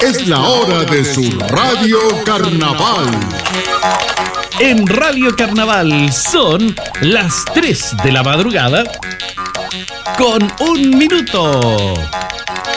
Es la hora de su Radio Carnaval. En Radio Carnaval son las 3 de la madrugada con 1 minuto.